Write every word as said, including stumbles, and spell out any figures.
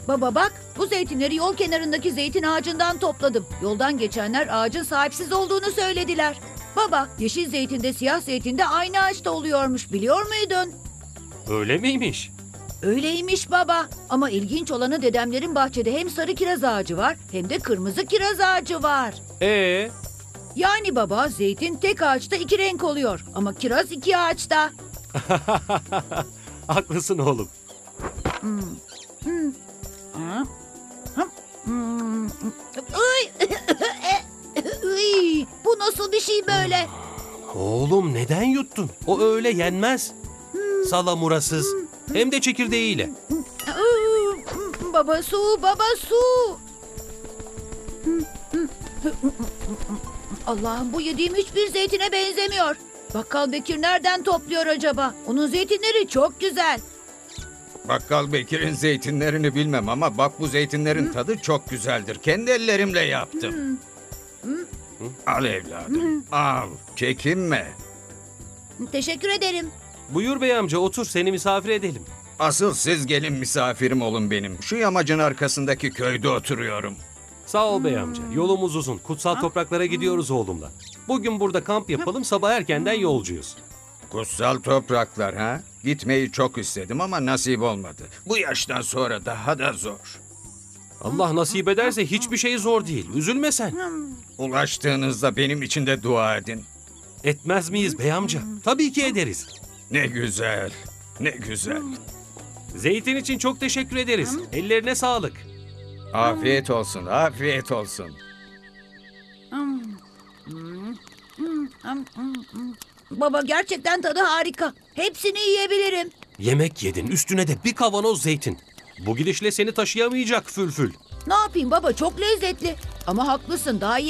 Baba bak, bu zeytinleri yol kenarındaki zeytin ağacından topladım. Yoldan geçenler ağacın sahipsiz olduğunu söylediler. Baba, yeşil zeytinde siyah zeytinde aynı ağaçta oluyormuş, biliyor muydun? Öyle miymiş? Öyleymiş baba. Ama ilginç olanı dedemlerin bahçede hem sarı kiraz ağacı var hem de kırmızı kiraz ağacı var. Ee, Yani baba, zeytin tek ağaçta iki renk oluyor ama kiraz iki ağaçta. haklısın oğlum. Ha? Ha? Hmm. Ay! Ay! Bu nasıl bir şey böyle? Oğlum neden yuttun? O öyle yenmez. Salamurasız. Hem de çekirdeğiyle. Baba su, baba su. Allah'ım, bu yediğim hiçbir zeytine benzemiyor. Bakkal Bekir nereden topluyor acaba? Onun zeytinleri çok güzel. Bakkal Bekir'in zeytinlerini bilmem ama bak bu zeytinlerin tadı çok güzeldir. Kendi ellerimle yaptım. Al evladım, al. Çekinme. Teşekkür ederim. Buyur bey amca, otur, seni misafir edelim. Asıl siz gelin misafirim olun benim. Şu yamacın arkasındaki köyde oturuyorum. Sağ ol bey amca. Yolumuz uzun. Kutsal topraklara gidiyoruz oğlumla. Bugün burada kamp yapalım, sabah erkenden yolcuyuz. Kutsal topraklar ha? Gitmeyi çok istedim ama nasip olmadı. Bu yaştan sonra daha da zor. Allah nasip ederse hiçbir şey zor değil. Üzülme sen. Ulaştığınızda benim için de dua edin. Etmez miyiz bey amca? Tabii ki ederiz. Ne güzel, ne güzel. Zeytin için çok teşekkür ederiz. Ellerine sağlık. Afiyet olsun, afiyet olsun. Baba, gerçekten tadı harika. Hepsini yiyebilirim. Yemek yedin, üstüne de bir kavanoz zeytin. Bu gidişle seni taşıyamayacak Fülfül. Ne yapayım baba, çok lezzetli. Ama haklısın, daha